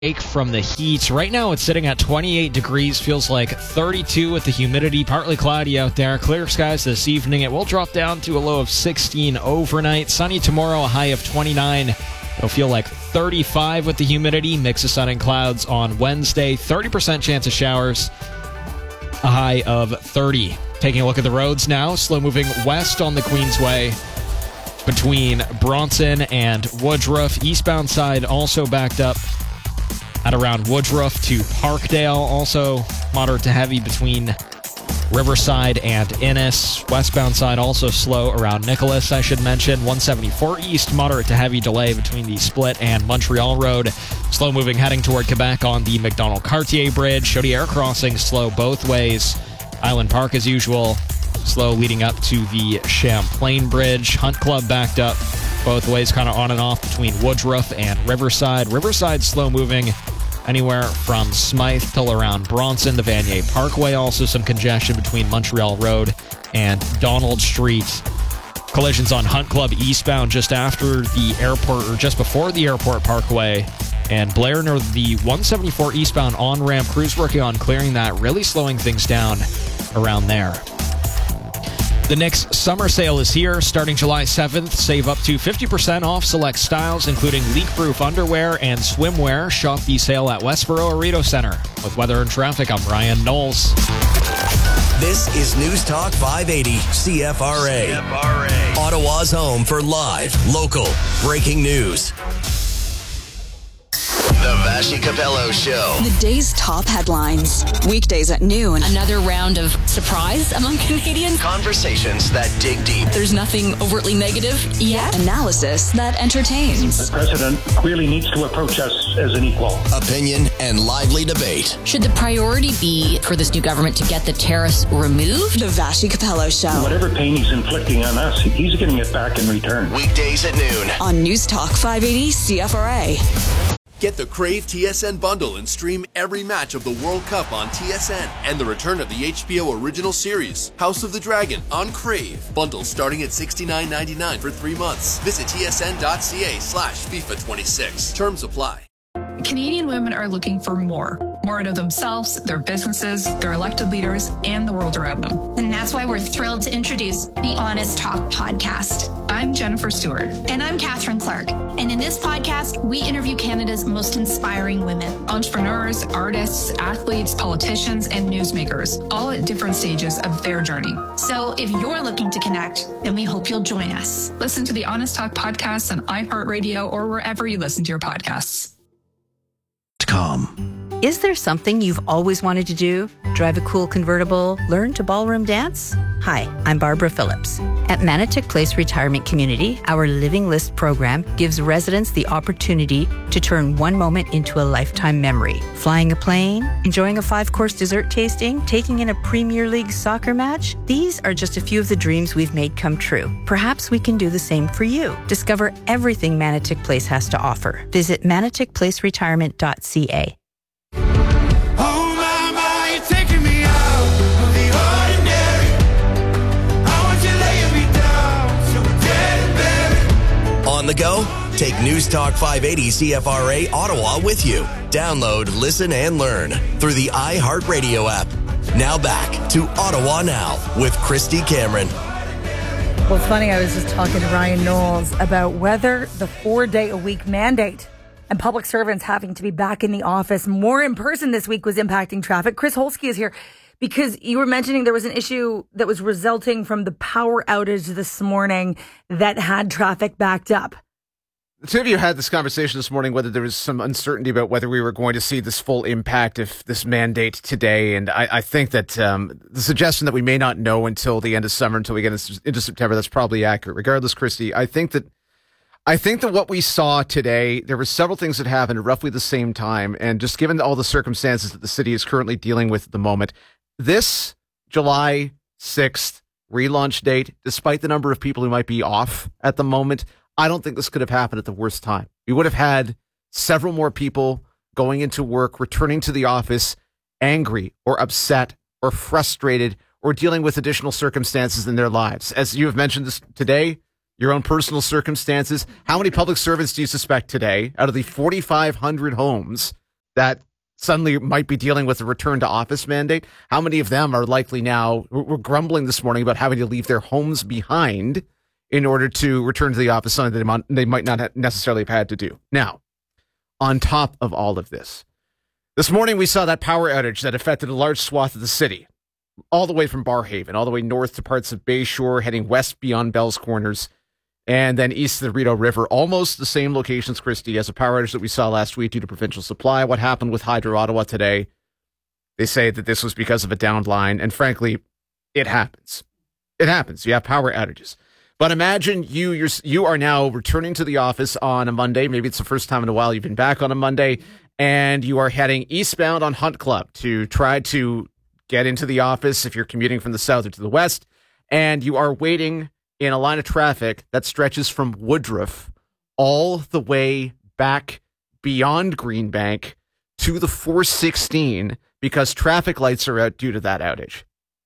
from the heat. Right now it's sitting at 28 degrees, feels like 32 with the humidity, partly cloudy out there. Clear skies this evening. It will drop down to a low of 16 overnight. Sunny tomorrow, a high of 29. It'll feel like 35 with the humidity. Mix of sun and clouds on Wednesday. 30% chance of showers, a high of 30. Taking a look at the roads now. Slow moving west on the Queensway between Bronson and Woodruff. Eastbound side also backed up at around Woodruff to Parkdale. Also moderate to heavy between Riverside and Innis. Westbound side also slow around Nicholas, I should mention. 174 east, moderate to heavy delay between the Split and Montreal Road. Slow moving heading toward Quebec on the McDonald-Cartier Bridge. Chaudière crossing slow both ways. Island Park as usual, slow leading up to the Champlain Bridge. Hunt Club backed up both ways, kind of on and off between Woodruff and Riverside. Riverside slow moving anywhere from Smythe till around Bronson. The Vanier Parkway, also some congestion between Montreal Road and Donald Street. Collisions on Hunt Club eastbound just after the airport, or just before the Airport Parkway. And Blair near the 174 eastbound on-ramp. Crews working on clearing that, really slowing things down around there. The Knix summer sale is here, starting July 7th. Save up to 50% off select styles, including leak-proof underwear and swimwear. Shop the sale at Westboro Arito Center. With weather and traffic, I'm Ryan Knowles. This is News Talk 580 CFRA. Ottawa's home for live, local, breaking news. The Vassy Capello Show. The day's top headlines. Weekdays at noon. Another round of surprise among Canadians. Conversations that dig deep. There's nothing overtly negative yet. Analysis that entertains. The president really needs to approach us as an equal. Opinion and lively debate. Should the priority be for this new government to get the tariffs removed? The Vassy Capello Show. Whatever pain he's inflicting on us, he's getting it back in return. Weekdays at noon. On News Talk 580 CFRA. Get the Crave TSN bundle and stream every match of the World Cup on TSN and the return of the HBO original series, House of the Dragon, on Crave. Bundle starting at $69.99 for 3 months. Visit tsn.ca/FIFA26. Terms apply. Canadian women are looking for more out of themselves, their businesses, their elected leaders, and the world around them. And that's why we're thrilled to introduce the Honest Talk podcast. I'm Jennifer Stewart. And I'm Catherine Clark. And in this podcast, we interview Canada's most inspiring women. Entrepreneurs, artists, athletes, politicians, and newsmakers, all at different stages of their journey. So if you're looking to connect, then we hope you'll join us. Listen to the Honest Talk podcast on iHeartRadio or wherever you listen to your podcasts. Is there something you've always wanted to do? Drive a cool convertible? Learn to ballroom dance? Hi, I'm Barbara Phillips. At Manotick Place Retirement Community, our Living List program gives residents the opportunity to turn one moment into a lifetime memory. Flying a plane, enjoying a 5-course dessert tasting, taking in a Premier League soccer match. These are just a few of the dreams we've made come true. Perhaps we can do the same for you. Discover everything Manotick Place has to offer. Visit manotickplaceretirement.ca. On the go? Take News Talk 580 CFRA Ottawa with you. Download, listen, and learn through the iHeartRadio app. Now back to Ottawa Now with Christy Cameron. Well, it's funny, I was just talking to Ryan Knowles about whether the 4-day-a-week mandate and public servants having to be back in the office more in person this week was impacting traffic. Chris Holsky is here because you were mentioning there was an issue that was resulting from the power outage this morning that had traffic backed up. The two of you had this conversation this morning, whether there was some uncertainty about whether we were going to see this full impact of this mandate today. And I think that the suggestion that we may not know until the end of summer, until we get into September, that's probably accurate. Regardless, Christy, I think that what we saw today, there were several things that happened at roughly the same time. And just given all the circumstances that the city is currently dealing with at the moment, this July 6th relaunch date, despite the number of people who might be off at the moment, I don't think this could have happened at the worst time. We would have had several more people going into work, returning to the office, angry or upset or frustrated or dealing with additional circumstances in their lives. As you have mentioned this today, your own personal circumstances. How many public servants do you suspect today, out of the 4,500 homes that suddenly might be dealing with a return to office mandate, how many of them are likely now, we're grumbling this morning about having to leave their homes behind in order to return to the office, something that they might not necessarily have had to do. Now, on top of all of this morning we saw that power outage that affected a large swath of the city, all the way from Barrhaven, all the way north to parts of Bayshore, heading west beyond Bell's Corners, and then east to the Rideau River. Almost the same locations, Christy, as a power outage that we saw last week due to provincial supply. What happened with Hydro Ottawa today? They say that this was because of a downed line, and frankly, it happens. It happens. You have power outages. But imagine you are now returning to the office on a Monday. Maybe it's the first time in a while you've been back on a Monday, and you are heading eastbound on Hunt Club to try to get into the office if you're commuting from the south or to the west, and you are waiting in a line of traffic that stretches from Woodruff all the way back beyond Greenbank to the 416 because traffic lights are out due to that outage.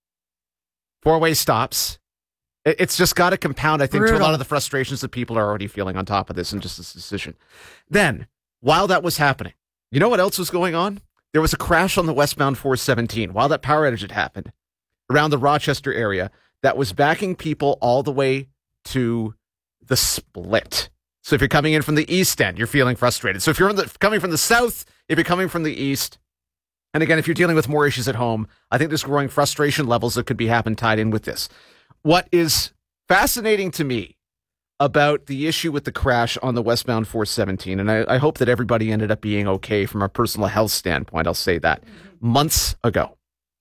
Four-way stops. It's just got to compound, I think, to a lot of the frustrations that people are already feeling on top of this and just this decision. Then, while that was happening, you know what else was going on? There was a crash on the westbound 417 while that power outage had happened around the Rochester area that was backing people all the way to the split. So if you're coming in from the east end, you're feeling frustrated. So if you're coming from the south, if you're coming from the east, and again, if you're dealing with more issues at home, I think there's growing frustration levels that could be tied in with this. What is fascinating to me about the issue with the crash on the westbound 417, and I hope that everybody ended up being okay from a personal health standpoint, I'll say that, months ago,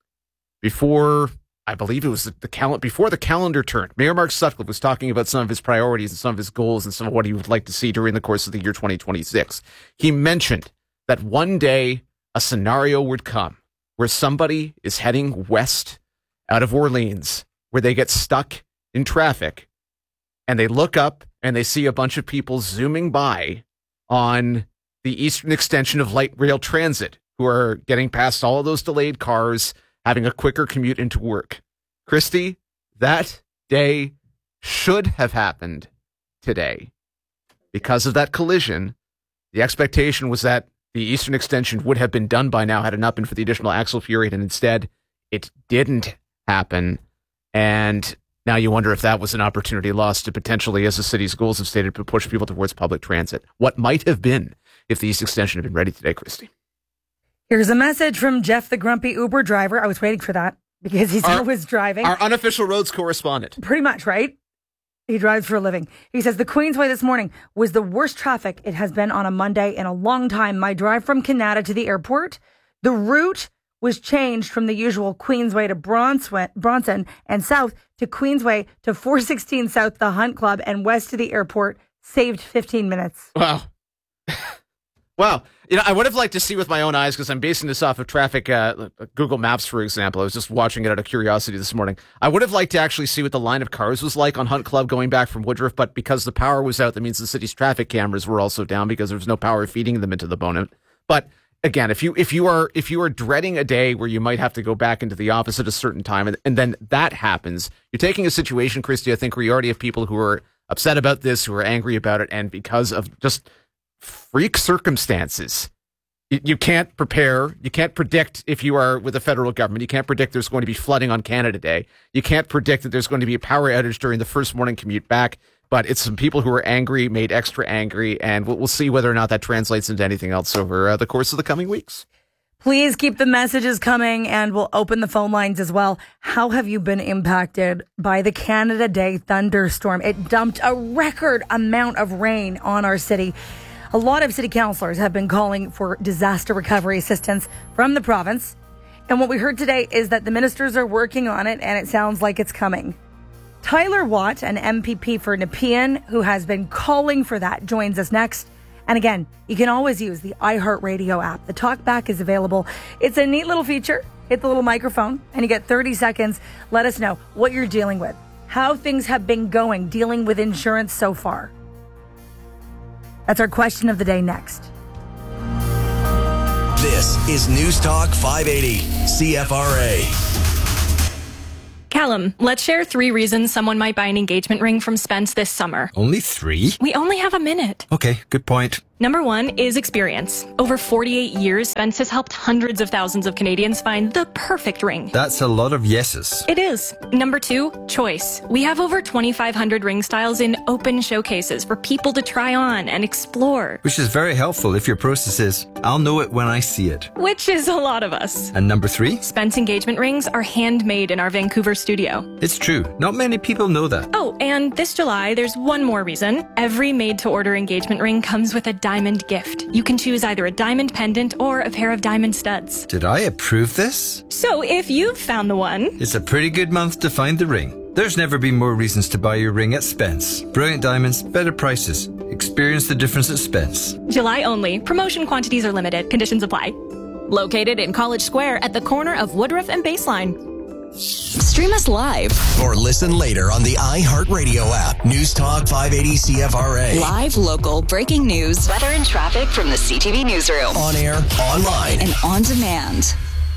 before, I believe it was before the calendar turned, Mayor Mark Sutcliffe was talking about some of his priorities and some of his goals and some of what he would like to see during the course of the year 2026. He mentioned that one day a scenario would come where somebody is heading west out of Orleans, where they get stuck in traffic, and they look up and they see a bunch of people zooming by on the eastern extension of light rail transit who are getting past all of those delayed cars, having a quicker commute into work. Christy, that day should have happened today. Because of that collision, the expectation was that the eastern extension would have been done by now had it not been for the additional axle period, and instead it didn't happen. And now you wonder if that was an opportunity lost to potentially, as the city's goals have stated, to push people towards public transit. What might have been if the east extension had been ready today, Christy? Here's a message from Jeff, the grumpy Uber driver. I was waiting for that because he's always driving. Our unofficial roads correspondent. Pretty much, right? He drives for a living. He says, the Queensway this morning was the worst traffic it has been on a Monday in a long time. My drive from Canada to the airport, the route was changed from the usual Queensway to Bronson and south to Queensway to 416 south, the Hunt Club, and west to the airport. Saved 15 minutes. Wow. Wow. You know, I would have liked to see with my own eyes, because I'm basing this off of traffic, Google Maps, for example. I was just watching it out of curiosity this morning. I would have liked to actually see what the line of cars was like on Hunt Club going back from Woodruff, but because the power was out, that means the city's traffic cameras were also down because there was no power feeding them into the bonnet. But again, if you are dreading a day where you might have to go back into the office at a certain time, and then that happens, you're taking a situation, Christy, I think, where you already have people who are upset about this, who are angry about it, and because of just freak circumstances, you can't prepare. You can't predict if you are with the federal government. You can't predict there's going to be flooding on Canada Day. You can't predict that there's going to be a power outage during the first morning commute back. But it's some people who are angry, made extra angry, and we'll see whether or not that translates into anything else over the course of the coming weeks. Please keep the messages coming, and we'll open the phone lines as well. How have you been impacted by the Canada Day thunderstorm? It dumped a record amount of rain on our city. A lot of city councillors have been calling for disaster recovery assistance from the province. And what we heard today is that the ministers are working on it, and it sounds like it's coming. Tyler Watt, an MPP for Nepean, who has been calling for that, joins us next. And again, you can always use the iHeartRadio app. The TalkBack is available. It's a neat little feature. Hit the little microphone, and you get 30 seconds. Let us know what you're dealing with, how things have been going, dealing with insurance so far. That's our question of the day next. This is News Talk 580 CFRA. Callum, let's share 3 reasons someone might buy an engagement ring from Spence this summer. Only 3? We only have a minute. Okay, good point. Number 1 is experience. Over 48 years, Spence has helped hundreds of thousands of Canadians find the perfect ring. That's a lot of yeses. It is. Number 2, choice. We have over 2,500 ring styles in open showcases for people to try on and explore. Which is very helpful if your process is, I'll know it when I see it. Which is a lot of us. And number 3? Spence engagement rings are handmade in our Vancouver studio. It's true. Not many people know that. Oh, and this July, there's one more reason. Every made-to-order engagement ring comes with a diamond gift. You can choose either a diamond pendant or a pair of diamond studs. Did I approve this? So if you've found the one... It's a pretty good month to find the ring. There's never been more reasons to buy your ring at Spence. Brilliant diamonds, better prices. Experience the difference at Spence. July only. Promotion quantities are limited. Conditions apply. Located in College Square at the corner of Woodruff and Baseline. Stream us live or listen later on the iHeartRadio app. News Talk 580 CFRA. Live, local, breaking news, weather and traffic from the CTV newsroom. On air, online, and on demand.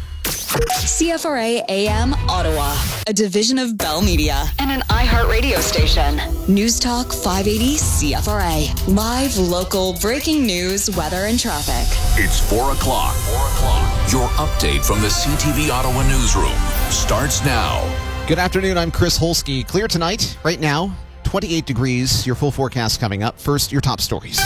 CFRA AM Ottawa, a division of Bell Media and an iHeartRadio station. News Talk 580 CFRA. Live, local, breaking news, weather and traffic. It's 4 o'clock. Your update from the CTV Ottawa newsroom starts now. Good afternoon. I'm Chris Holsky. Clear tonight. Right now, 28 degrees. Your full forecast coming up. First, your top stories.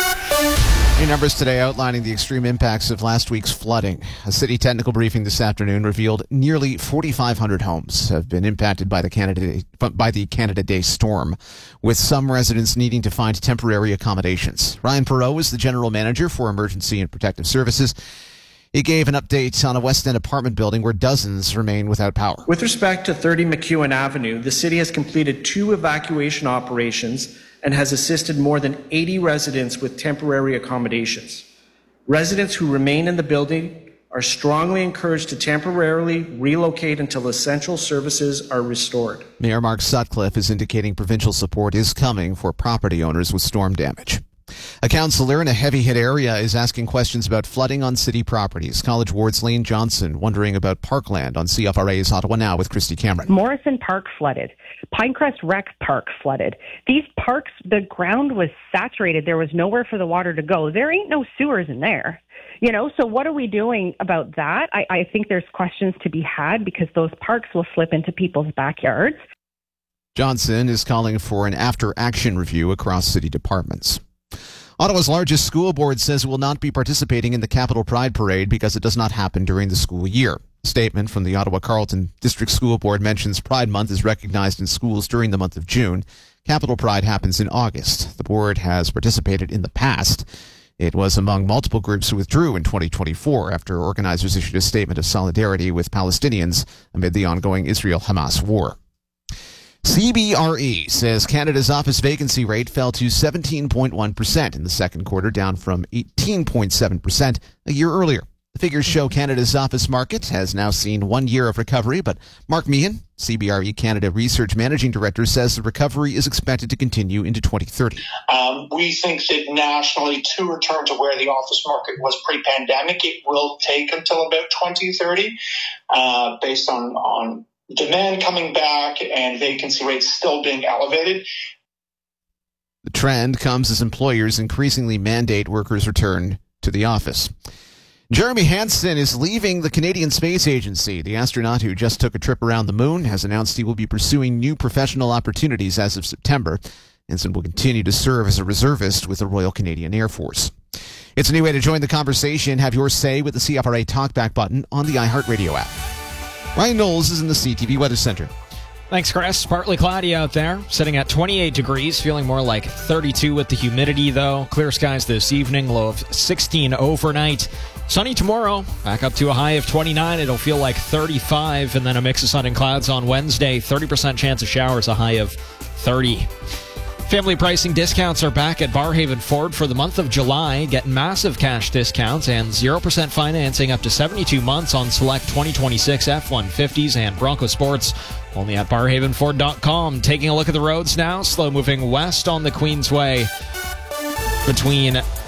New numbers today outlining the extreme impacts of last week's flooding. A city technical briefing this afternoon revealed nearly 4,500 homes have been impacted by the Canada Day storm, with some residents needing to find temporary accommodations. Ryan Perreault is the general manager for Emergency and Protective Services. He gave an update on a West End apartment building where dozens remain without power. With respect to 30 McEwen Avenue, the city has completed 2 evacuation operations and has assisted more than 80 residents with temporary accommodations. Residents who remain in the building are strongly encouraged to temporarily relocate until essential services are restored. Mayor Mark Sutcliffe is indicating provincial support is coming for property owners with storm damage. A councillor in a heavy-hit area is asking questions about flooding on city properties. College Ward's Lane Johnson wondering about Parkland on CFRA's Ottawa Now with Christy Cameron. Morrison Park flooded. Pinecrest Rec Park flooded. These parks, the ground was saturated. There was nowhere for the water to go. There ain't no sewers in there. You know, so what are we doing about that? I think there's questions to be had because those parks will slip into people's backyards. Johnson is calling for an after-action review across city departments. Ottawa's largest school board says it will not be participating in the Capital Pride Parade because it does not happen during the school year. A statement from the Ottawa Carleton District School Board mentions Pride Month is recognized in schools during the month of June. Capital Pride happens in August. The board has participated in the past. It was among multiple groups who withdrew in 2024 after organizers issued a statement of solidarity with Palestinians amid the ongoing Israel-Hamas war. CBRE says Canada's office vacancy rate fell to 17.1% in the second quarter, down from 18.7% a year earlier. The figures show Canada's office market has now seen 1 year of recovery, but Mark Meehan, CBRE Canada Research Managing Director, says the recovery is expected to continue into 2030. We think that nationally, to return to where the office market was pre-pandemic, it will take until about 2030, based on demand coming back and vacancy rates still being elevated. The trend comes as employers increasingly mandate workers return to the office. Jeremy Hansen is leaving the Canadian Space Agency. The astronaut who just took a trip around the moon has announced he will be pursuing new professional opportunities as of September. Hansen will continue to serve as a reservist with the Royal Canadian Air Force. It's a new way to join the conversation. Have your say with the CFRA Talkback button on the iHeartRadio app. Ryan Knowles is in the CTV Weather Center. Thanks, Chris. Partly cloudy out there, sitting at 28 degrees, feeling more like 32 with the humidity, though. Clear skies this evening, low of 16 overnight. Sunny tomorrow, back up to a high of 29. It'll feel like 35, and then a mix of sun and clouds on Wednesday. 30% chance of showers, a high of 30. Family pricing discounts are back at Barrhaven Ford for the month of July. Get massive cash discounts and 0% financing up to 72 months on select 2026 F-150s and Bronco Sports. Only at barrhavenford.com. Taking a look at the roads now. Slow moving west on the Queensway between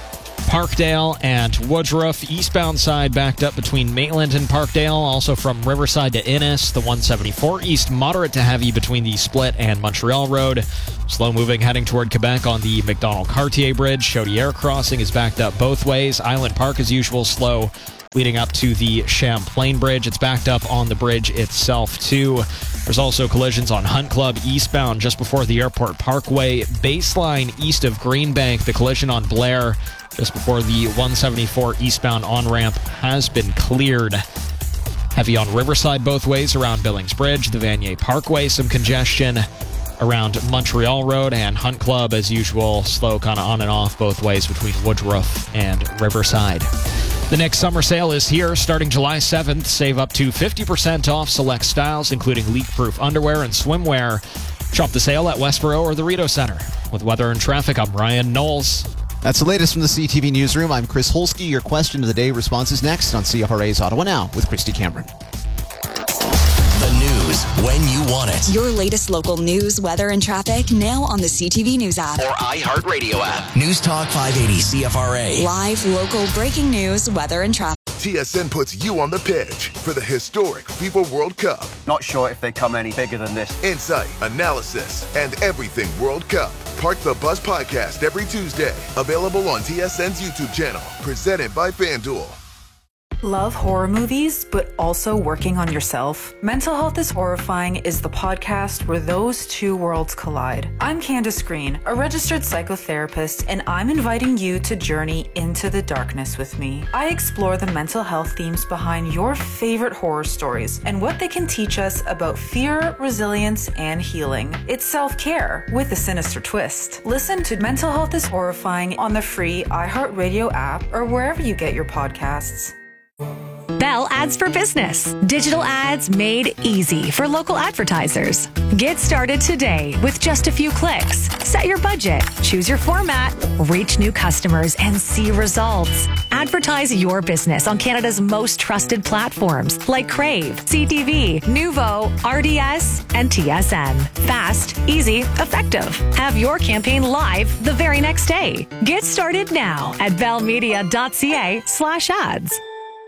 Parkdale and Woodruff. Eastbound side backed up between Maitland and Parkdale. Also from Riverside to Innis. The 174 east moderate to heavy between the Split and Montreal Road. Slow moving heading toward Quebec on the McDonald-Cartier Bridge. Chaudière crossing is backed up both ways. Island Park as usual slow leading up to the Champlain Bridge. It's backed up on the bridge itself too. There's also collisions on Hunt Club eastbound just before the Airport Parkway. Baseline east of Greenbank. The collision on Blair just before the 174 eastbound on-ramp has been cleared. Heavy on Riverside both ways around Billings Bridge. The Vanier Parkway, some congestion around Montreal Road, and Hunt Club as usual slow kind of on and off both ways between Woodruff and Riverside. The next summer sale is here starting July 7th. Save up to 50% off select styles, including leak-proof underwear and swimwear. Shop the sale at Westboro or the Rideau Center. With weather and traffic, I'm Ryan Knowles. That's the latest from the CTV Newsroom. I'm Chris Holsky. Your question of the day response is next on CFRA's Ottawa Now with Christy Cameron. The news when you want it. Your latest local news, weather, and traffic now on the CTV News app. Or iHeartRadio app. News Talk 580 CFRA. Live, local, breaking news, weather, and traffic. TSN puts you on the pitch for the historic FIFA World Cup. Not sure if they come any bigger than this. Insight, analysis, and everything World Cup. Park the Bus podcast every Tuesday. Available on TSN's YouTube channel. Presented by FanDuel. Love horror movies, but also working on yourself? Mental Health is Horrifying is the podcast where those two worlds collide. I'm Candace Green, a registered psychotherapist, and I'm inviting you to journey into the darkness with me. I explore the mental health themes behind your favorite horror stories and what they can teach us about fear, resilience, and healing. It's self-care with a sinister twist. Listen to Mental Health is Horrifying on the free iHeartRadio app or wherever you get your podcasts. Bell Ads for Business. Digital ads made easy for local advertisers. Get started today with just a few clicks. Set your budget, choose your format, reach new customers, and see results. Advertise your business on Canada's most trusted platforms like Crave, CTV, Nuvo, RDS, and TSN. Fast, easy, effective. Have your campaign live the very next day. Get started now at bellmedia.ca/ads.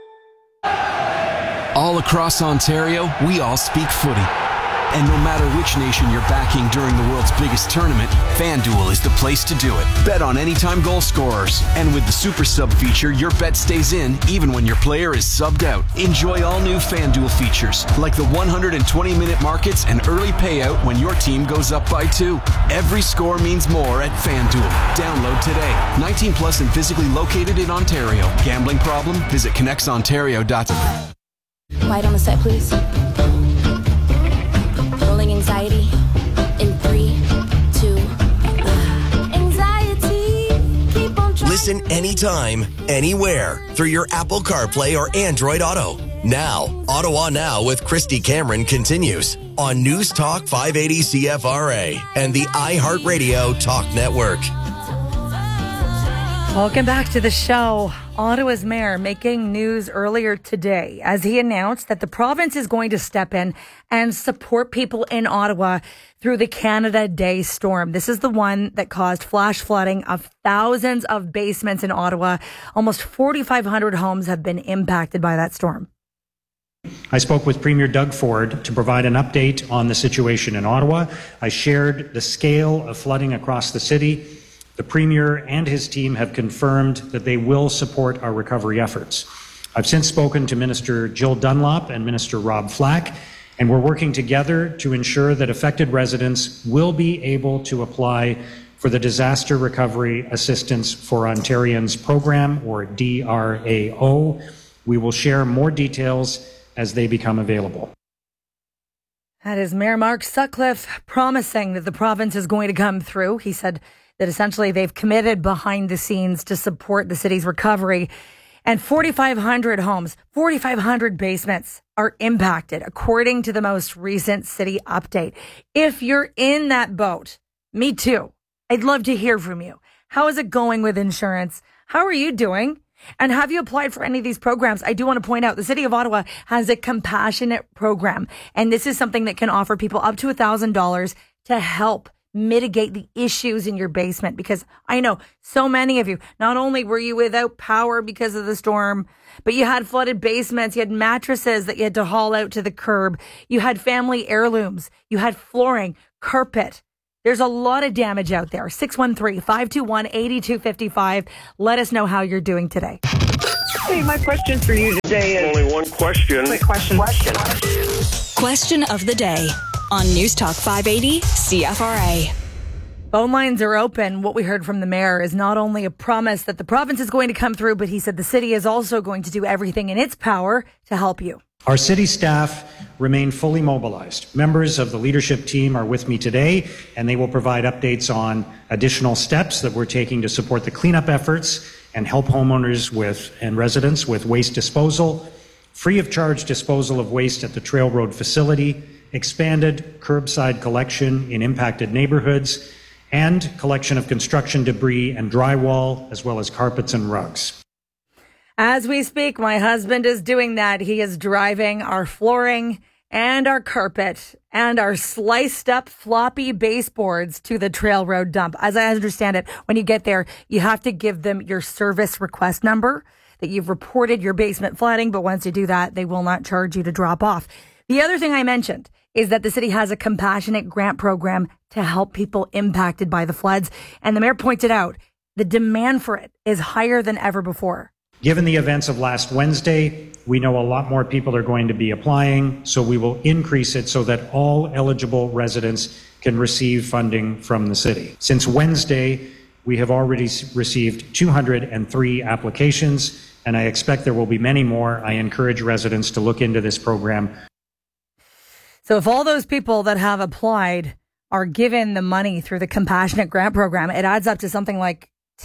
All across Ontario, we all speak footy. And no matter which nation you're backing during the world's biggest tournament, FanDuel is the place to do it. Bet on anytime goal scorers. And with the Super Sub feature, your bet stays in even when your player is subbed out. Enjoy all new FanDuel features, like the 120-minute markets and early payout when your team goes up by 2. Every score means more at FanDuel. Download today. 19 plus and physically located in Ontario. Gambling problem? Visit connectsontario.com. Light on the set, please. Rolling anxiety in 3, 2. Anxiety, keep on trying. Listen anytime, anywhere through your Apple CarPlay or Android Auto. Now, Ottawa Now with Christy Cameron continues on News Talk 580 CFRA and the iHeartRadio Talk Network. Welcome back to the show. Ottawa's mayor making news earlier today as he announced that the province is going to step in and support people in Ottawa through the Canada Day storm. This is the one that caused flash flooding of thousands of basements in Ottawa. Almost 4,500 homes have been impacted by that storm. I spoke with Premier Doug Ford to provide an update on the situation in Ottawa. I shared the scale of flooding across the city. The Premier and his team have confirmed that they will support our recovery efforts. I've since spoken to Minister Jill Dunlop and Minister Rob Flack, and we're working together to ensure that affected residents will be able to apply for the Disaster Recovery Assistance for Ontarians program, or DRAO. We will share more details as they become available. That is Mayor Mark Sutcliffe promising that the province is going to come through. He said that essentially they've committed behind the scenes to support the city's recovery. And 4,500 homes, 4,500 basements are impacted, according to the most recent city update. If you're in that boat, me too. I'd love to hear from you. How is it going with insurance? How are you doing? And have you applied for any of these programs? I do want to point out the City of Ottawa has a compassionate program. And this is something that can offer people up to $1,000 to help mitigate the issues in your basement? Because I know so many of you, not only were you without power because of the storm, but you had flooded basements, you had mattresses that you had to haul out to the curb, you had family heirlooms, you had flooring, carpet. There's a lot of damage out there. 613-521-8255. Let us know how you're doing today. Hey, my question for you today is... Only one question. Quick question. Question of the day on News Talk 580 CFRA. Phone lines are open. What we heard from the mayor is not only a promise that the province is going to come through, but he said the city is also going to do everything in its power to help you. Our city staff remain fully mobilized. Members of the leadership team are with me today, and they will provide updates on additional steps that we're taking to support the cleanup efforts and help homeowners and residents with waste disposal, free of charge disposal of waste at the Trail Road facility, expanded curbside collection in impacted neighborhoods, and collection of construction debris and drywall, as well as carpets and rugs. As we speak, my husband is doing that. He is driving our flooring and our carpet and our sliced up floppy baseboards to the Trail Road dump. As I understand it, when you get there, you have to give them your service request number that you've reported your basement flooding. But once you do that, they will not charge you to drop off. The other thing I mentioned is that the city has a compassionate grant program to help people impacted by the floods. And the mayor pointed out the demand for it is higher than ever before. Given the events of last Wednesday, we know a lot more people are going to be applying, so we will increase it so that all eligible residents can receive funding from the city. Since Wednesday, we have already received 203 applications, and I expect there will be many more. I encourage residents to look into this program. So if all those people that have applied are given the money through the Compassionate Grant Program, it adds up to something like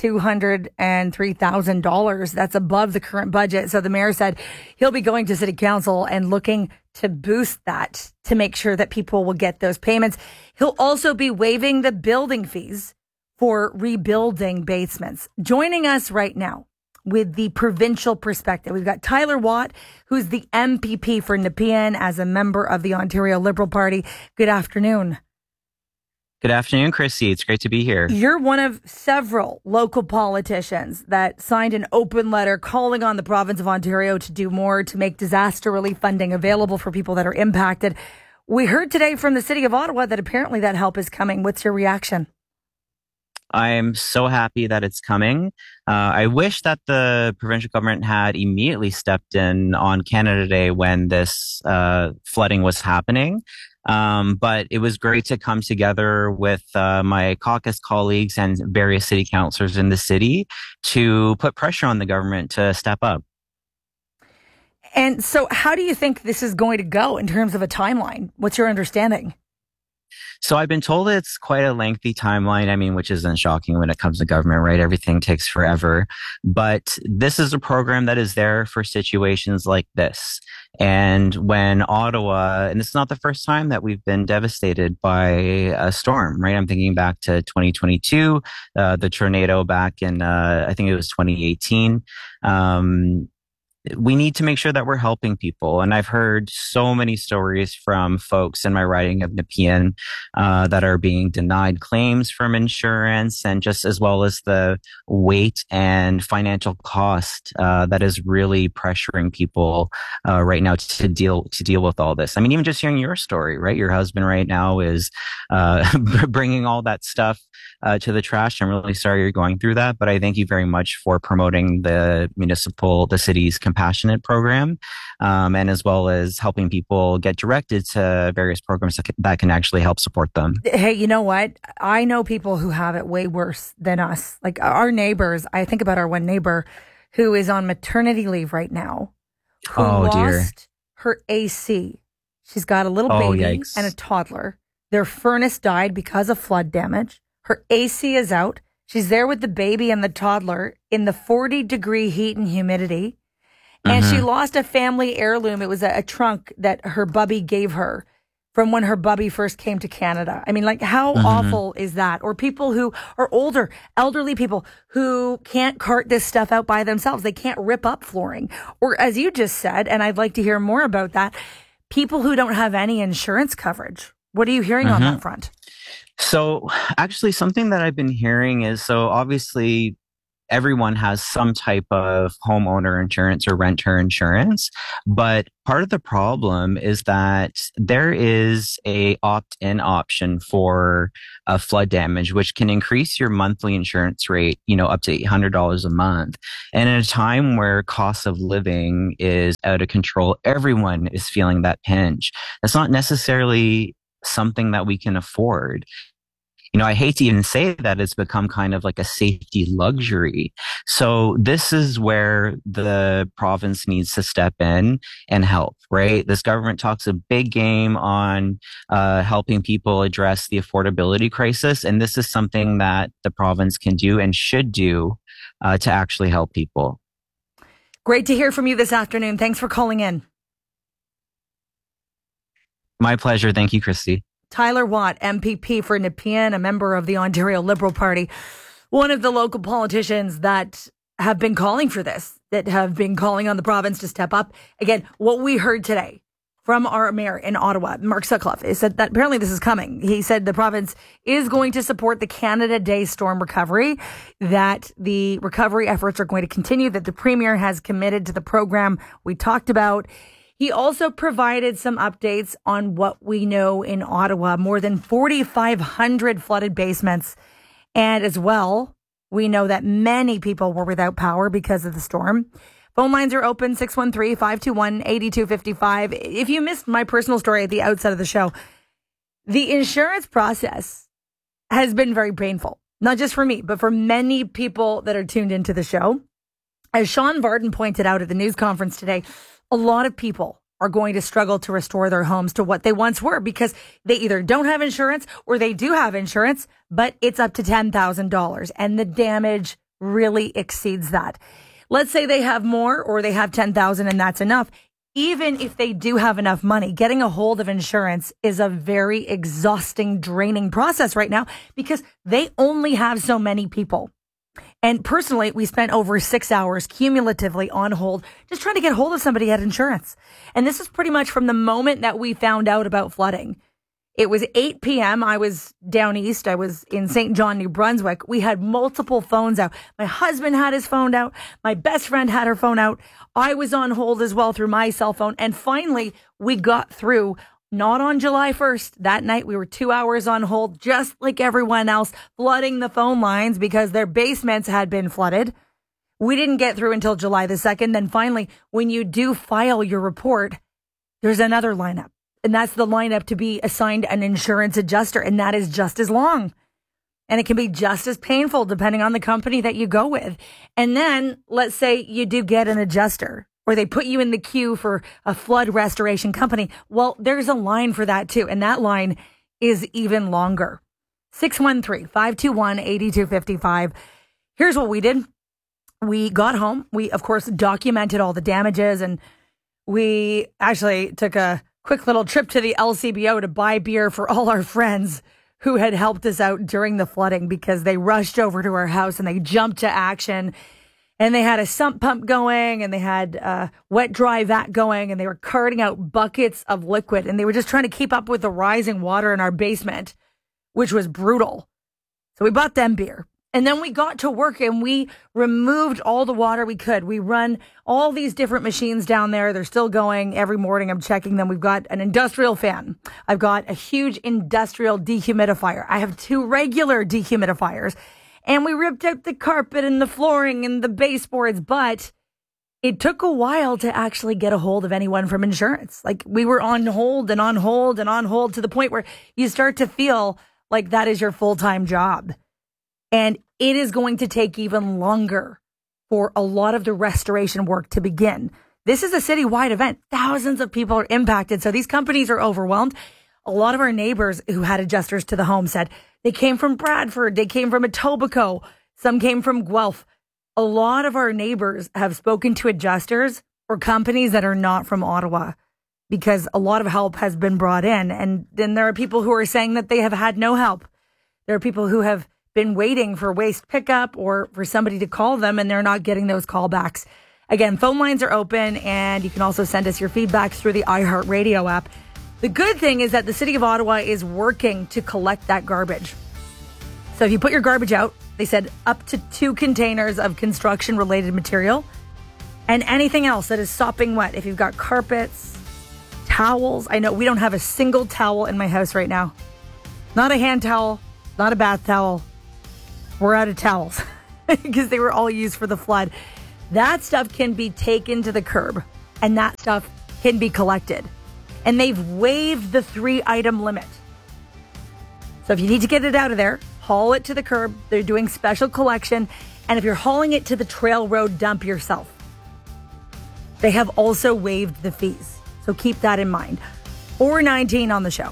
$203,000. That's above the current budget. So the mayor said he'll be going to city council and looking to boost that to make sure that people will get those payments. He'll also be waiving the building fees for rebuilding basements. Joining us right now with the provincial perspective, we've got Tyler Watt, who's the MPP for Nepean as a member of the Ontario Liberal Party. Good afternoon. Good afternoon, Christy. It's great to be here. You're one of several local politicians that signed an open letter calling on the province of Ontario to do more to make disaster relief funding available for people that are impacted. We heard today from the city of Ottawa that apparently that help is coming. What's your reaction? I am so happy that it's coming. I wish that the provincial government had immediately stepped in on Canada Day when this flooding was happening. But it was great to come together with my caucus colleagues and various city councillors in the city to put pressure on the government to step up. And so how do you think this is going to go in terms of a timeline? What's your understanding? So I've been told it's quite a lengthy timeline. I mean, which isn't shocking when it comes to government, right? Everything takes forever. But this is a program that is there for situations like this. And when Ottawa, and it's not the first time that we've been devastated by a storm, right? I'm thinking back to 2022, the tornado back in, I think it was 2018. We need to make sure that we're helping people. And I've heard so many stories from folks in my riding of Nepean that are being denied claims from insurance, and just as well as the weight and financial cost that is really pressuring people right now to deal with all this. I mean, even just hearing your story, right? Your husband right now is bringing all that stuff to the trash. I'm really sorry you're going through that, but I thank you very much for promoting the city's compassionate program, and as well as helping people get directed to various programs that can actually help support them. Hey, you know what? I know people who have it way worse than us. Like our neighbors, I think about our one neighbor who is on maternity leave right now, who lost her AC. She's got a little baby and a toddler. Their furnace died because of flood damage. Her AC is out. She's there with the baby and the toddler in the 40-degree heat and humidity. And she lost a family heirloom. It was a trunk that her bubby gave her from when her bubby first came to Canada. I mean, like, how awful is that? Or people who are older, elderly people who can't cart this stuff out by themselves. They can't rip up flooring. Or as you just said, and I'd like to hear more about that, people who don't have any insurance coverage. What are you hearing on that front? So actually something that I've been hearing is, so obviously everyone has some type of homeowner insurance or renter insurance, but part of the problem is that there is a opt-in option for flood damage, which can increase your monthly insurance rate, up to $800 a month. And in a time where cost of living is out of control, everyone is feeling that pinch. It's not necessarily something that we can afford. I hate to even say that it's become kind of like a safety luxury. So this is where the province needs to step in and help, right? This government talks a big game on helping people address the affordability crisis. And this is something that the province can do and should do to actually help people. Great to hear from you this afternoon. Thanks for calling in. My pleasure. Thank you, Christy. Tyler Watt, MPP for Nepean, a member of the Ontario Liberal Party, one of the local politicians that have been calling for this, that have been calling on the province to step up. Again, what we heard today from our mayor in Ottawa, Mark Sutcliffe, is that apparently this is coming. He said the province is going to support the Canada Day storm recovery, that the recovery efforts are going to continue, that the premier has committed to the program we talked about. He also provided some updates on what we know in Ottawa, more than 4,500 flooded basements. And as well, we know that many people were without power because of the storm. Phone lines are open, 613-521-8255. If you missed my personal story at the outset of the show, the insurance process has been very painful, not just for me, but for many people that are tuned into the show. As Sean Varden pointed out at the news conference today, a lot of people are going to struggle to restore their homes to what they once were because they either don't have insurance or they do have insurance, but it's up to $10,000 and the damage really exceeds that. Let's say they have more or they have $10,000 and that's enough. Even if they do have enough money, getting a hold of insurance is a very exhausting, draining process right now because they only have so many people. And personally, we spent over 6 hours cumulatively on hold, just trying to get hold of somebody who had insurance. And this is pretty much from the moment that we found out about flooding. It was 8 p.m. I was down east. I was in St. John, New Brunswick. We had multiple phones out. My husband had his phone out. My best friend had her phone out. I was on hold as well through my cell phone. And finally, we got through. Not on July 1st. That night, we were 2 hours on hold, just like everyone else, flooding the phone lines because their basements had been flooded. We didn't get through until July the 2nd. Then finally, when you do file your report, there's another lineup. And that's the lineup to be assigned an insurance adjuster. And that is just as long. And it can be just as painful depending on the company that you go with. And then let's say you do get an adjuster, or they put you in the queue for a flood restoration company. Well, there's a line for that too. And that line is even longer. 613-521-8255. Here's what we did. We got home. We, of course, documented all the damages. And we actually took a quick little trip to the LCBO to buy beer for all our friends who had helped us out during the flooding because they rushed over to our house and they jumped to action. And they had a sump pump going and they had a wet dry vat going and they were carting out buckets of liquid and they were just trying to keep up with the rising water in our basement, which was brutal. So we bought them beer and then we got to work and we removed all the water we could. We run all these different machines down there. They're still going every morning. I'm checking them. We've got an industrial fan. I've got a huge industrial dehumidifier. I have 2 regular dehumidifiers. And we ripped out the carpet and the flooring and the baseboards, but it took a while to actually get a hold of anyone from insurance. Like we were on hold and on hold and on hold to the point where you start to feel like that is your full-time job. And it is going to take even longer for a lot of the restoration work to begin. This is a citywide event. Thousands of people are impacted. So these companies are overwhelmed. A lot of our neighbors who had adjusters to the home said they came from Bradford. They came from Etobicoke. Some came from Guelph. A lot of our neighbors have spoken to adjusters or companies that are not from Ottawa because a lot of help has been brought in. And then there are people who are saying that they have had no help. There are people who have been waiting for waste pickup or for somebody to call them and they're not getting those callbacks. Again, phone lines are open and you can also send us your feedback through the iHeartRadio app. The good thing is that the city of Ottawa is working to collect that garbage. So if you put your garbage out, they said up to 2 containers of construction-related material and anything else that is sopping wet. If you've got carpets, towels. I know we don't have a single towel in my house right now. Not a hand towel, not a bath towel. We're out of towels because they were all used for the flood. That stuff can be taken to the curb and that stuff can be collected. And they've waived the 3-item limit. So if you need to get it out of there, haul it to the curb. They're doing special collection. And if you're hauling it to the trail road, dump yourself. They have also waived the fees. So keep that in mind. 4:19 on the show.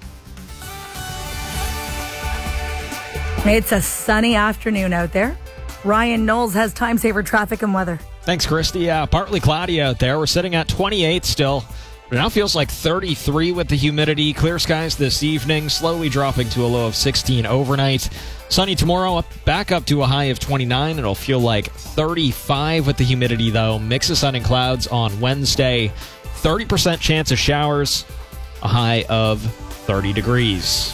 It's a sunny afternoon out there. Ryan Knowles has time-saver traffic and weather. Thanks, Christy. Yeah, partly cloudy out there. We're sitting at 28 still. It now feels like 33 with the humidity. Clear skies this evening, slowly dropping to a low of 16 overnight. Sunny tomorrow, back up to a high of 29. It'll feel like 35 with the humidity, though. Mix of sun and clouds on Wednesday. 30% chance of showers, a high of 30 degrees.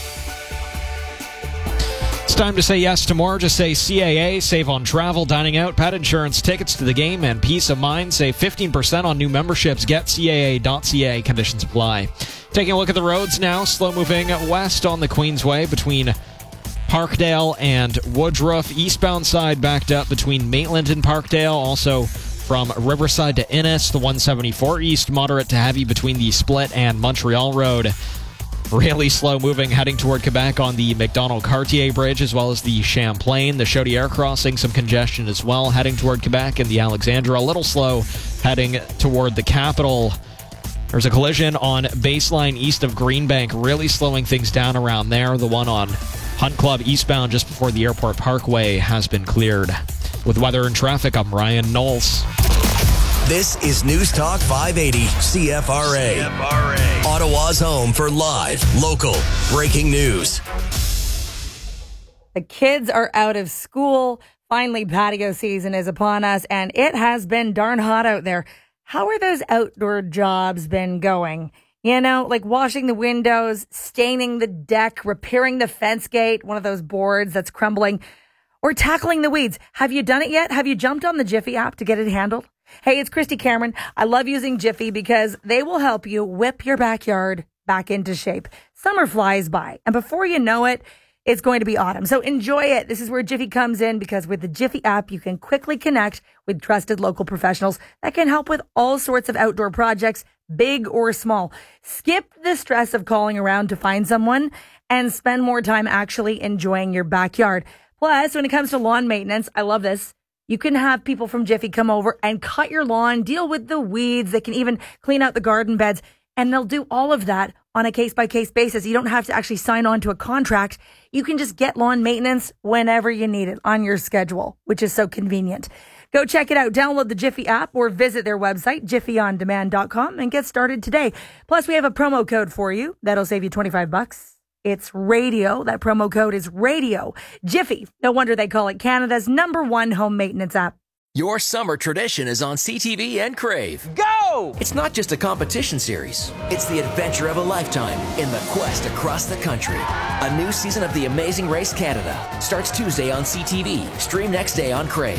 It's time to say yes to more. Just say CAA, save on travel, dining out, pet insurance, tickets to the game, and peace of mind. Save 15% on new memberships. Get CAA.ca. Conditions apply. Taking a look at the roads now. Slow moving west on the Queensway between Parkdale and Woodruff. Eastbound side backed up between Maitland and Parkdale. Also from Riverside to Innis. The 174 east, moderate to heavy between the Split and Montreal Road. Really slow moving heading toward Quebec on the McDonald-Cartier Bridge as well as the Champlain. The Chaudière crossing, some congestion as well heading toward Quebec, and the Alexandra a little slow heading toward the capital. There's a collision on Baseline east of Greenbank, really slowing things down around there. The one on Hunt Club eastbound just before the Airport Parkway has been cleared. With weather and traffic, I'm Ryan Knowles. This is News Talk 580 CFRA. Ottawa's home for live, local, breaking news. The kids are out of school. Finally, patio season is upon us, and it has been darn hot out there. How are those outdoor jobs been going? You know, like washing the windows, staining the deck, repairing the fence gate, one of those boards that's crumbling, or tackling the weeds. Have you done it yet? Have you jumped on the Jiffy app to get it handled? Hey, it's Christy Cameron. I love using Jiffy because they will help you whip your backyard back into shape. Summer flies by, and before you know it, it's going to be autumn. So enjoy it. This is where Jiffy comes in, because with the Jiffy app, you can quickly connect with trusted local professionals that can help with all sorts of outdoor projects, big or small. Skip the stress of calling around to find someone and spend more time actually enjoying your backyard. Plus, when it comes to lawn maintenance, I love this. You can have people from Jiffy come over and cut your lawn, deal with the weeds. They can even clean out the garden beds, and they'll do all of that on a case-by-case basis. You don't have to actually sign on to a contract. You can just get lawn maintenance whenever you need it on your schedule, which is so convenient. Go check it out. Download the Jiffy app or visit their website, jiffyondemand.com, and get started today. Plus, we have a promo code for you that'll save you $25. It's radio. That promo code is radio. Jiffy. No wonder they call it Canada's #1 home maintenance app. Your summer tradition is on CTV and Crave. Go! It's not just a competition series. It's the adventure of a lifetime in the quest across the country. A new season of The Amazing Race Canada starts Tuesday on CTV. Stream next day on Crave.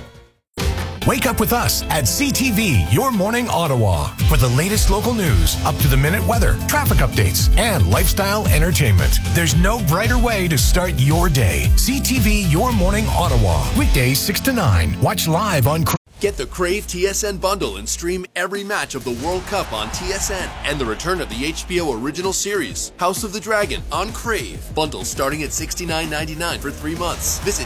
Wake up with us at CTV, Your Morning Ottawa, for the latest local news, up-to-the-minute weather, traffic updates, and lifestyle entertainment. There's no brighter way to start your day. CTV, Your Morning Ottawa, weekdays 6 to 9. Watch live on Get the Crave TSN bundle and stream every match of the World Cup on TSN and the return of the HBO original series, House of the Dragon, on Crave. Bundle starting at $69.99 for 3 months. Visit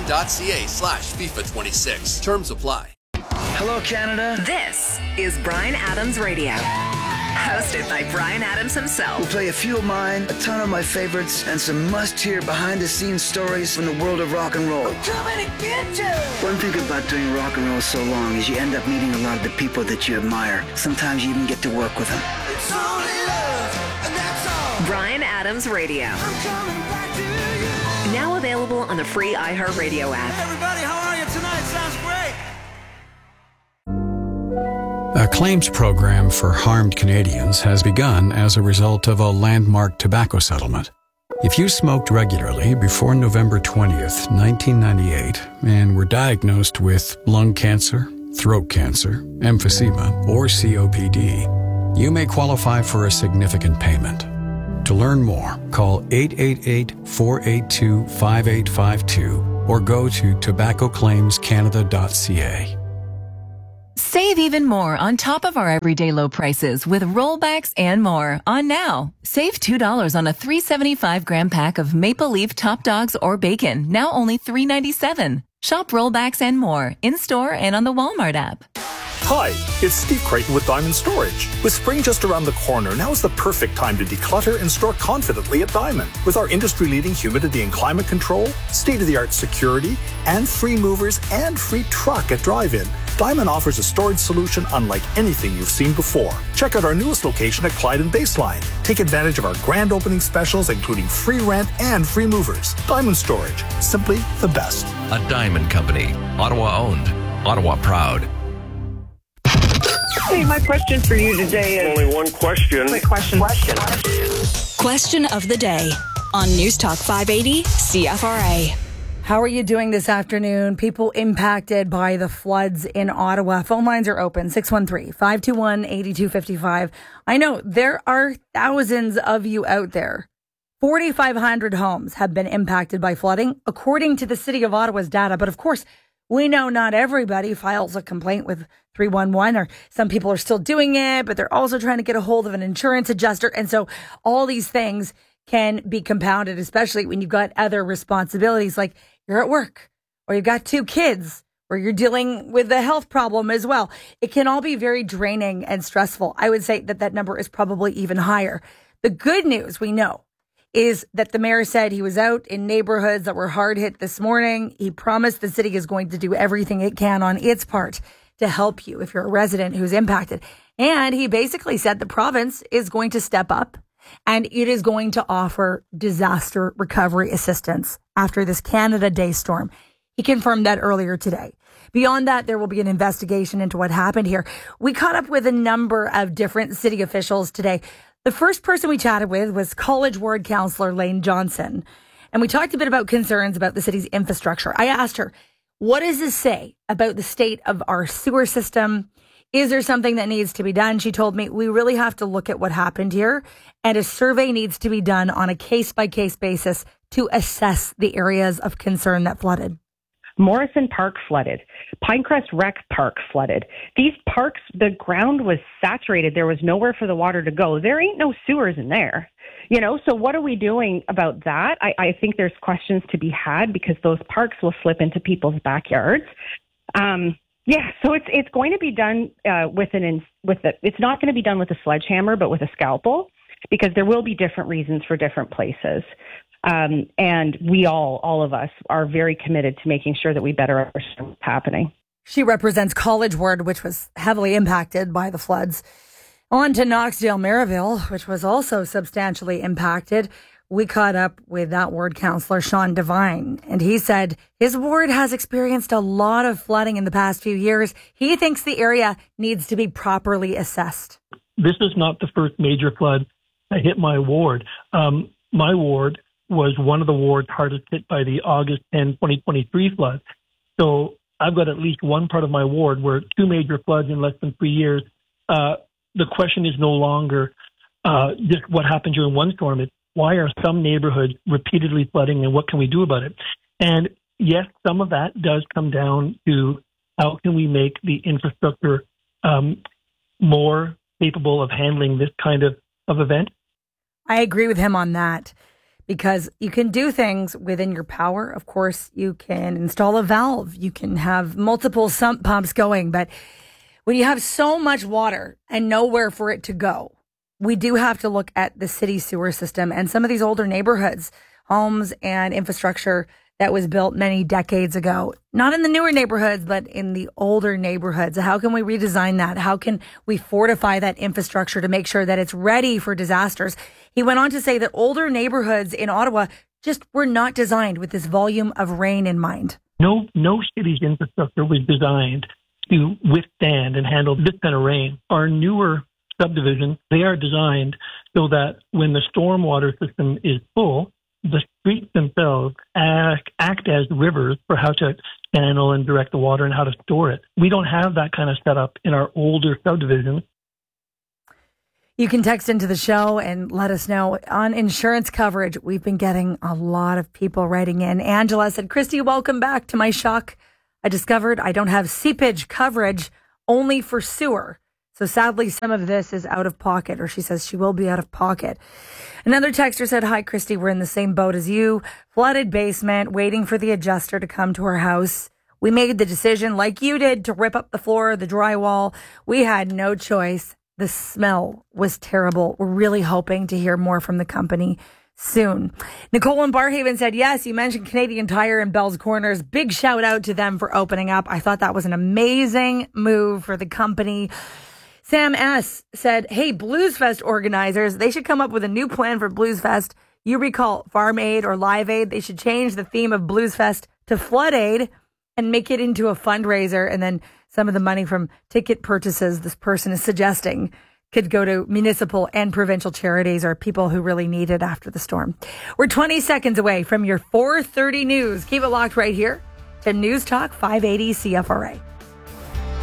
tsn.ca/FIFA26. Terms apply. Hello, Canada. This is Bryan Adams Radio. Hosted by Bryan Adams himself. We'll play a few of mine, a ton of my favorites, and some must-hear behind-the-scenes stories from the world of rock and roll. I'm coming to get you! One thing about doing rock and roll so long is you end up meeting a lot of the people that you admire. Sometimes you even get to work with them. It's only love, and that's all. Bryan Adams Radio. I'm coming back to you. Now available on the free iHeartRadio app. Hey everybody, how are you tonight? Sounds great! A claims program for harmed Canadians has begun as a result of a landmark tobacco settlement. If you smoked regularly before November 20th, 1998, and were diagnosed with lung cancer, throat cancer, emphysema, or COPD, you may qualify for a significant payment. To learn more, call 888-482-5852 or go to tobaccoclaimscanada.ca. Save even more on top of our everyday low prices with rollbacks and more on now. Save $2 on a 375-gram pack of Maple Leaf Top Dogs or bacon, now only $3.97. Shop rollbacks and more in-store and on the Walmart app. Hi, it's Steve Creighton with Diamond Storage. With spring just around the corner, now is the perfect time to declutter and store confidently at Diamond. With our industry-leading humidity and climate control, state-of-the-art security, and free movers and free truck at drive-in, Diamond offers a storage solution unlike anything you've seen before. Check out our newest location at Clyde and Baseline. Take advantage of our grand opening specials, including free rent and free movers. Diamond Storage, simply the best. A Diamond Company. Ottawa owned. Ottawa proud. Hey, my question for you today is... Only one question. Question of the day on News Talk 580 CFRA. How are you doing this afternoon? People impacted by the floods in Ottawa. Phone lines are open, 613-521-8255. I know there are thousands of you out there. 4,500 homes have been impacted by flooding, according to the City of Ottawa's data. But of course, we know not everybody files a complaint with 311, or some people are still doing it, but they're also trying to get a hold of an insurance adjuster. And so all these things can be compounded, especially when you've got other responsibilities, like you're at work, or you've got 2 kids, or you're dealing with a health problem as well. It can all be very draining and stressful. I would say that number is probably even higher. The good news we know is that the mayor said he was out in neighborhoods that were hard hit this morning. He promised the city is going to do everything it can on its part to help you if you're a resident who's impacted. And he basically said the province is going to step up and it is going to offer disaster recovery assistance after this Canada Day storm. He confirmed that earlier today. Beyond that, there will be an investigation into what happened here. We caught up with a number of different city officials today. The first person we chatted with was College Ward Councillor Lane Johnson. And we talked a bit about concerns about the city's infrastructure. I asked her, what does this say about the state of our sewer system? Is there something that needs to be done? She told me we really have to look at what happened here, and a survey needs to be done on a case-by-case basis to assess the areas of concern that flooded. Morrison Park flooded. Pinecrest Rec Park flooded. These parks, the ground was saturated. There was nowhere for the water to go. There ain't no sewers in there. So what are we doing about that? I think there's questions to be had because those parks will slip into people's backyards. So it's going to be done it's not going to be done with a sledgehammer, but with a scalpel, because there will be different reasons for different places. And we all of us are very committed to making sure that we better understand what's happening. She represents College Ward, which was heavily impacted by the floods. On to Knoxdale-Merivale, which was also substantially impacted. We caught up with that ward councillor, Sean Devine, and he said his ward has experienced a lot of flooding in the past few years. He thinks the area needs to be properly assessed. This is not the first major flood that hit my ward. My ward was one of the wards hardest hit by the August 10, 2023 flood. So I've got at least one part of my ward where 2 major floods in less than 3 years. The question is no longer just what happened during one storm. It's why are some neighborhoods repeatedly flooding and what can we do about it? And yes, some of that does come down to how can we make the infrastructure more capable of handling this kind of event. I agree with him on that, because you can do things within your power. Of course, you can install a valve. You can have multiple sump pumps going. But when you have so much water and nowhere for it to go, we do have to look at the city sewer system and some of these older neighborhoods, homes and infrastructure that was built many decades ago. Not in the newer neighborhoods, but in the older neighborhoods. How can we redesign that? How can we fortify that infrastructure to make sure that it's ready for disasters? He went on to say that older neighborhoods in Ottawa just were not designed with this volume of rain in mind. No city's infrastructure was designed to withstand and handle this kind of rain. Our newer subdivisions, they are designed so that when the stormwater system is full, the streets themselves act as rivers for how to channel and direct the water and how to store it. We don't have that kind of setup in our older subdivisions. You can text into the show and let us know on insurance coverage. We've been getting a lot of people writing in. Angela said, Christy, welcome back. To my shock, I discovered I don't have seepage coverage, only for sewer. So sadly, some of this is out of pocket, or she says she will be out of pocket. Another texter said, hi, Christy, we're in the same boat as you. Flooded basement, waiting for the adjuster to come to our house. We made the decision, like you did, to rip up the floor, the drywall. We had no choice. The smell was terrible. We're really hoping to hear more from the company soon. Nicole in Barhaven said, yes, you mentioned Canadian Tire and Bell's Corners. Big shout out to them for opening up. I thought that was an amazing move for the company. Sam S. said, hey, Blues Fest organizers, they should come up with a new plan for Blues Fest. You recall Farm Aid or Live Aid. They should change the theme of Blues Fest to Flood Aid and make it into a fundraiser. And then some of the money from ticket purchases this person is suggesting could go to municipal and provincial charities or people who really need it after the storm. We're 20 seconds away from your 4:30 news. Keep it locked right here to News Talk 580 CFRA.